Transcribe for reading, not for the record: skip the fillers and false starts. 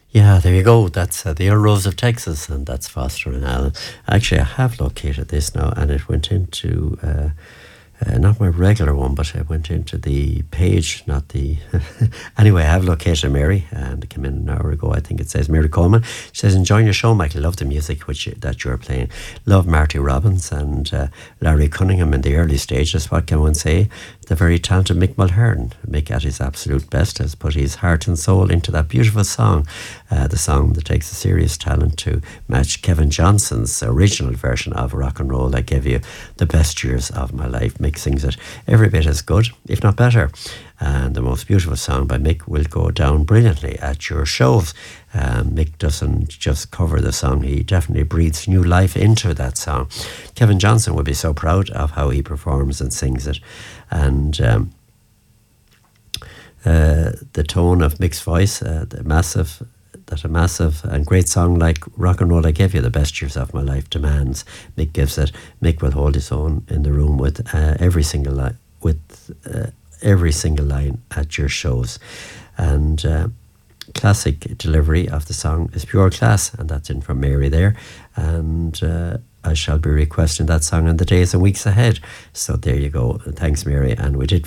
Yeah, there you go. That's the Old Rose of Texas, and that's Foster and Allen. Actually, I have located this now, and it went into not my regular one, but I went into the page, not the. Anyway, I have located Mary, and it came in an hour ago. I think it says Mary Coleman. She says, enjoying your show, Michael. Love the music that you're playing. Love Marty Robbins and Larry Cunningham in the early stages. What can one say? The very talented Mick Mulhern. Mick at his absolute best has put his heart and soul into that beautiful song. The song that takes a serious talent to match Kevin Johnson's original version of Rock and Roll. I Gave You the Best Years of My Life. Mick sings it every bit as good, if not better. And the most beautiful song by Mick will go down brilliantly at your shows. Mick doesn't just cover the song, he definitely breathes new life into that song. Kevin Johnson would be so proud of how he performs and sings it. And the tone of Mick's voice, a massive and great song like Rock and Roll I Gave You the Best Years of My Life demands. Mick gives it. Mick will hold his own in the room with every single line at your shows. And classic delivery of the song is pure class, and that's in from Mary there. And I shall be requesting that song in the days and weeks ahead. So there you go. Thanks, Mary. And we did